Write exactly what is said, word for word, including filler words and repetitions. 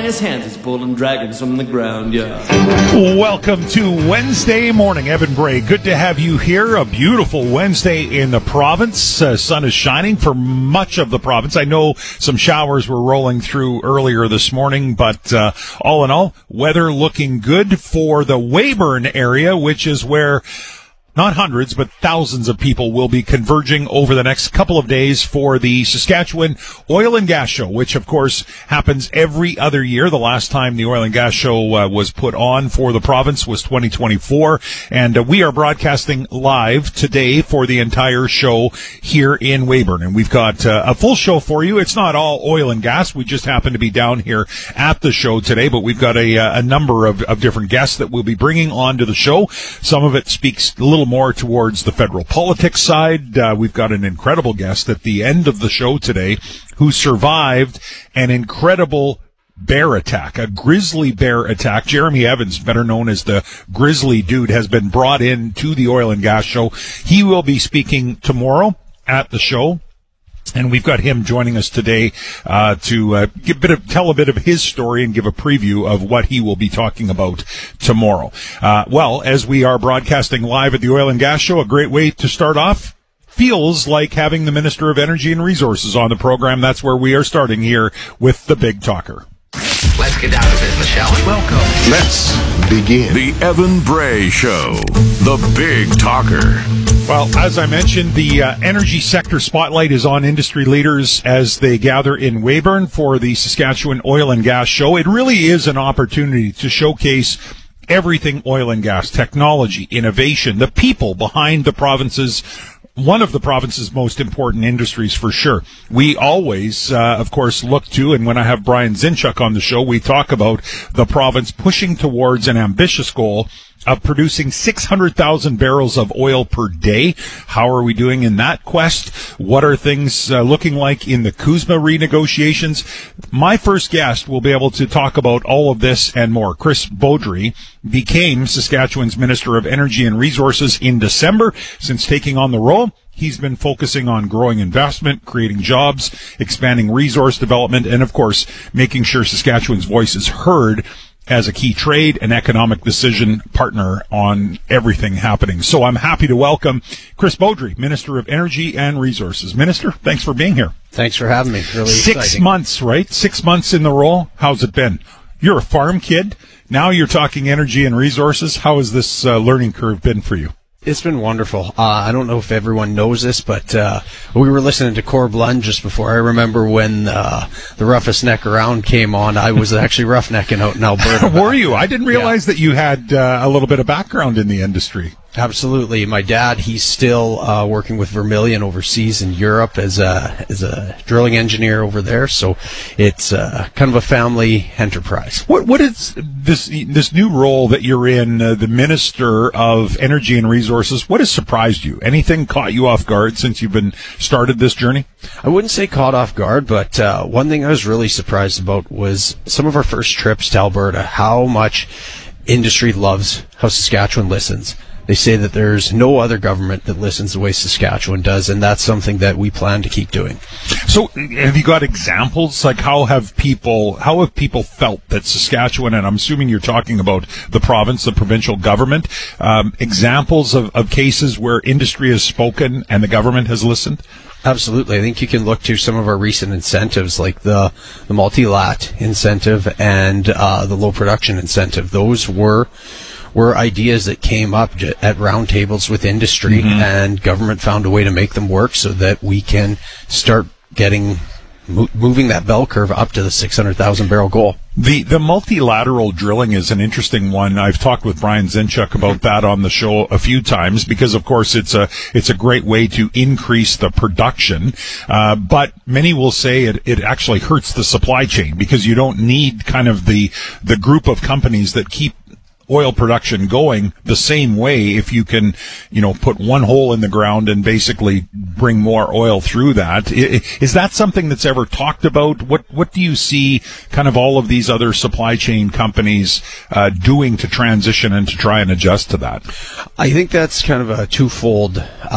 in his hands, he's pulling dragons from the ground, yeah. Welcome to Wednesday morning, Evan Bray. Good to have you here. A beautiful Wednesday in the province. Uh, sun is shining for much of the province. I know some showers were rolling through earlier this morning, but uh, all in all, weather looking good for the Weyburn area, which is where not hundreds, but thousands of people will be converging over the next couple of days for the Saskatchewan Oil and Gas Show, which, of course, happens every other year. The last time the Oil and Gas Show uh, was put on for the province was twenty twenty-four, and uh, we are broadcasting live today for the entire show here in Weyburn, and we've got uh, a full show for you. It's not all oil and gas. We just happen to be down here at the show today, but we've got a, a number of, of different guests that we'll be bringing onto the show. Some of it speaks a little more towards the federal politics side. Uh, we've got an incredible guest at the end of the show today who survived an incredible bear attack, a grizzly bear attack. Jeremy Evans, better known as the Grizzly Dude, has been brought in to the Oil and Gas Show. He will be speaking tomorrow at the show. And we've got him joining us today uh, to uh, give a bit of, tell a bit of his story and give a preview of what he will be talking about tomorrow. Uh, well, as we are broadcasting live at the Oil and Gas Show, a great way to start off feels like having the Minister of Energy and Resources on the program. That's where we are starting here with the Big Talker. Let's get down to business, shall we? Welcome. Let's begin. The Evan Bray Show, the Big Talker. Well, as I mentioned, the uh, energy sector spotlight is on industry leaders as they gather in Weyburn for the Saskatchewan Oil and Gas Show. It really is an opportunity to showcase everything oil and gas, technology, innovation, the people behind the province's one of the province's most important industries for sure. We always, uh, of course, look to, and when I have Brian Zinchuk on the show, we talk about the province pushing towards an ambitious goal of producing six hundred thousand barrels of oil per day. How are we doing in that quest? What are things uh, looking like in the CUSMA renegotiations? My first guest will be able to talk about all of this and more. Chris Beaudry became Saskatchewan's Minister of Energy and Resources in December. Since taking on the role, he's been focusing on growing investment, creating jobs, expanding resource development, and, of course, making sure Saskatchewan's voice is heard as a key trade and economic decision partner on everything happening. So I'm happy to welcome Chris Beaudry, Minister of Energy and Resources. Minister, thanks for being here. Thanks for having me. Really Six exciting. months, right? Six months in the role. How's it been? You're a farm kid. Now you're talking energy and resources. How has this uh, learning curve been for you? It's been wonderful. Uh, I don't know if everyone knows this, but uh, we were listening to Corb Lund just before. I remember when uh, the Roughest Neck Around came on, I was actually roughnecking out in Alberta. Were you? I didn't realize yeah. that you had uh, a little bit of background in the industry. Absolutely. My dad, he's still uh, working with Vermilion overseas in Europe as a as a drilling engineer over there. So it's uh, kind of a family enterprise. What what is this this new role that you're in, uh, the Minister of Energy and Resources? What has surprised you? Anything caught you off guard since you've been started this journey? I wouldn't say caught off guard, but uh, one thing I was really surprised about was some of our first trips to Alberta. How much industry loves how Saskatchewan listens. They say that there's no other government that listens the way Saskatchewan does, and that's something that we plan to keep doing. So have you got examples? Like how have people how have people felt that Saskatchewan, and I'm assuming you're talking about the province, the provincial government, um, examples of, of cases where industry has spoken and the government has listened? Absolutely. I think you can look to some of our recent incentives like the, the multi-lat incentive and uh, the low production incentive. Those were were ideas that came up at roundtables with industry, mm-hmm. and government found a way to make them work so that we can start getting mo- moving that bell curve up to the six hundred thousand barrel goal. The the multilateral drilling is an interesting one. I've talked with Brian Zinchuk about that on the show a few times because, of course, it's a it's a great way to increase the production. Uh, but many will say it, it actually hurts the supply chain because you don't need kind of the the group of companies that keep oil production going the same way if you can, you know, put one hole in the ground and basically bring more oil through that. Is that something that's ever talked about? What what do you see kind of all of these other supply chain companies uh, doing to transition and to try and adjust to that? I think that's kind of a twofold